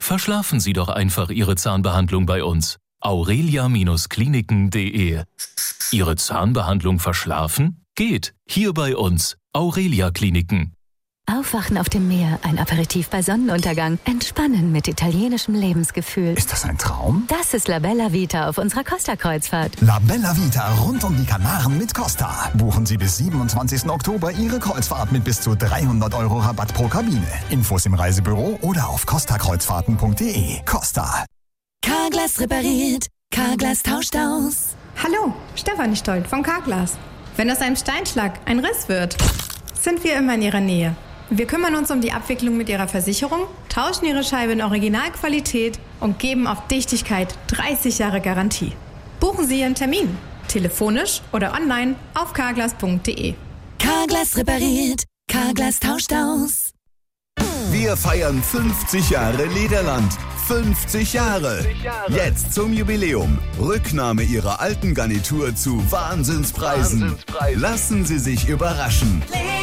Verschlafen Sie doch einfach Ihre Zahnbehandlung bei uns. Aurelia-Kliniken.de. Ihre Zahnbehandlung verschlafen? Geht. Hier bei uns. Aurelia Kliniken. Aufwachen auf dem Meer, ein Aperitif bei Sonnenuntergang, entspannen mit italienischem Lebensgefühl. Ist das ein Traum? Das ist La Bella Vita auf unserer Costa-Kreuzfahrt. La Bella Vita rund um die Kanaren mit Costa. Buchen Sie bis 27. Oktober Ihre Kreuzfahrt mit bis zu 300 € Rabatt pro Kabine. Infos im Reisebüro oder auf costakreuzfahrten.de. Costa. Carglass repariert, Carglass tauscht aus. Hallo, Stefanie Stolt von Carglass. Wenn aus einem Steinschlag ein Riss wird, sind wir immer in Ihrer Nähe. Wir kümmern uns um die Abwicklung mit Ihrer Versicherung, tauschen Ihre Scheibe in Originalqualität und geben auf Dichtigkeit 30 Jahre Garantie. Buchen Sie Ihren Termin, telefonisch oder online auf carglass.de. Carglass repariert, Carglass tauscht aus. Wir feiern 50 Jahre Lederland. 50 Jahre. Jetzt zum Jubiläum. Rücknahme Ihrer alten Garnitur zu Wahnsinnspreisen. Lassen Sie sich überraschen.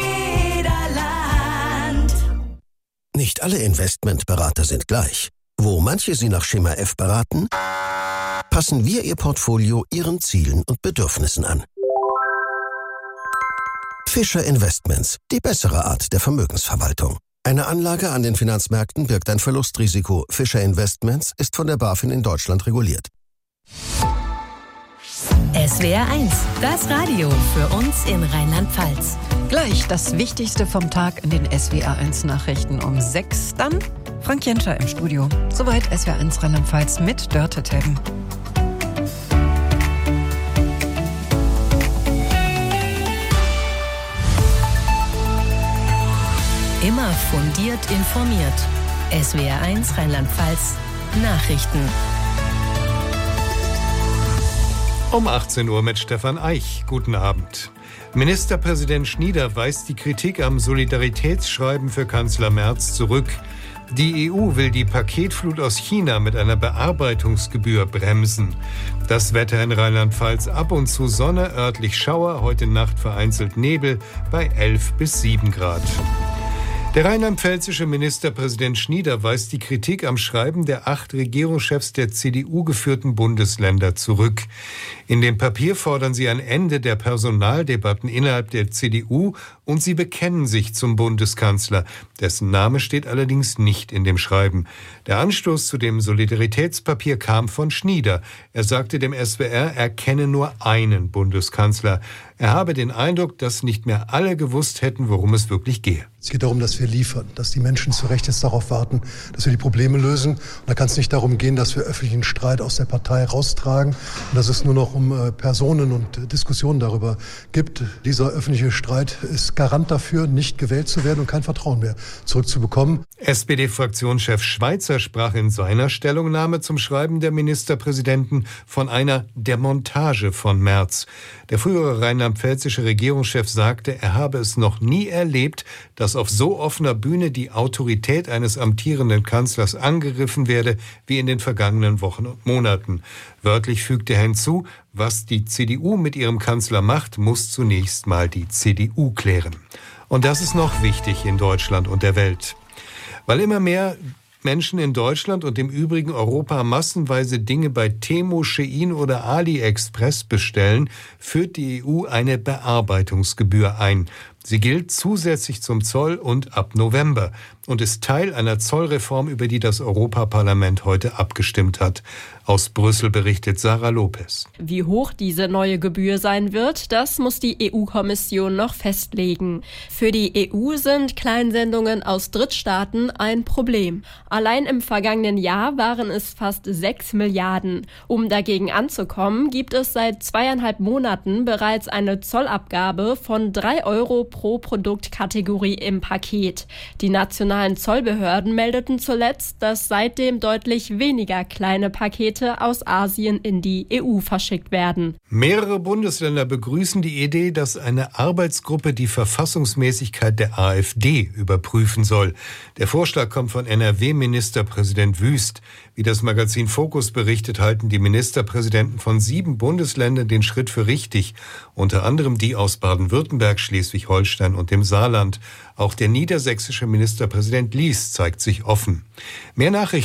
Nicht alle Investmentberater sind gleich. Wo manche Sie nach Schema F beraten, passen wir Ihr Portfolio Ihren Zielen und Bedürfnissen an. Fischer Investments, die bessere Art der Vermögensverwaltung. Eine Anlage an den Finanzmärkten birgt ein Verlustrisiko. Fischer Investments ist von der BaFin in Deutschland reguliert. SWR 1, das Radio für uns in Rheinland-Pfalz. Gleich das Wichtigste vom Tag in den SWR 1 Nachrichten um 6. Dann Frank Jenscher im Studio. Soweit SWR 1 Rheinland-Pfalz mit Dörte Tedden. Immer fundiert informiert. SWR 1 Rheinland-Pfalz Nachrichten. Um 18 Uhr mit Stefan Eich. Guten Abend. Ministerpräsident Schnieder weist die Kritik am Solidaritätsschreiben für Kanzler Merz zurück. Die EU will die Paketflut aus China mit einer Bearbeitungsgebühr bremsen. Das Wetter in Rheinland-Pfalz: ab und zu Sonne, örtlich Schauer, heute Nacht vereinzelt Nebel bei 11 bis 7 Grad. Der rheinland-pfälzische Ministerpräsident Schnieder weist die Kritik am Schreiben der 8 Regierungschefs der CDU-geführten Bundesländer zurück. In dem Papier fordern sie ein Ende der Personaldebatten innerhalb der CDU und sie bekennen sich zum Bundeskanzler. Dessen Name steht allerdings nicht in dem Schreiben. Der Anstoß zu dem Solidaritätspapier kam von Schnieder. Er sagte dem SWR, er kenne nur einen Bundeskanzler. Er habe den Eindruck, dass nicht mehr alle gewusst hätten, worum es wirklich gehe. Es geht darum, dass wir liefern, dass die Menschen zu Recht jetzt darauf warten, dass wir die Probleme lösen. Und da kann es nicht darum gehen, dass wir öffentlichen Streit aus der Partei raustragen und dass es nur noch um Personen und Diskussionen darüber gibt. Dieser öffentliche Streit ist Garant dafür, nicht gewählt zu werden und kein Vertrauen mehr zurückzubekommen. SPD-Fraktionschef Schweizer sprach in seiner Stellungnahme zum Schreiben der Ministerpräsidenten von einer Demontage von Merz. Der frühere rheinland-pfälzische Regierungschef sagte, er habe es noch nie erlebt, dass auf so offener Bühne die Autorität eines amtierenden Kanzlers angegriffen werde wie in den vergangenen Wochen und Monaten. Wörtlich fügte er hinzu, was die CDU mit ihrem Kanzler macht, muss zunächst mal die CDU klären. Und das ist noch wichtig in Deutschland und der Welt. Weil immer mehr Menschen in Deutschland und im übrigen Europa massenweise Dinge bei Temu, Shein oder AliExpress bestellen, führt die EU eine Bearbeitungsgebühr ein. Sie gilt zusätzlich zum Zoll und ab November und ist Teil einer Zollreform, über die das Europaparlament heute abgestimmt hat. Aus Brüssel berichtet Sarah Lopez. Wie hoch diese neue Gebühr sein wird, das muss die EU-Kommission noch festlegen. Für die EU sind Kleinsendungen aus Drittstaaten ein Problem. Allein im vergangenen Jahr waren es fast 6 Milliarden. Um dagegen anzukommen, gibt es seit 2,5 Monaten bereits eine Zollabgabe von 3 € pro Produktkategorie im Paket. Die nationalen Zollbehörden meldeten zuletzt, dass seitdem deutlich weniger kleine Pakete aus Asien in die EU verschickt werden. Mehrere Bundesländer begrüßen die Idee, dass eine Arbeitsgruppe die Verfassungsmäßigkeit der AfD überprüfen soll. Der Vorschlag kommt von NRW-Ministerpräsident Wüst. Wie das Magazin Focus berichtet, halten die Ministerpräsidenten von 7 Bundesländern den Schritt für richtig. Unter anderem die aus Baden-Württemberg, Schleswig-Holstein und dem Saarland. Auch der niedersächsische Ministerpräsident Lies zeigt sich offen. Mehr Nachrichten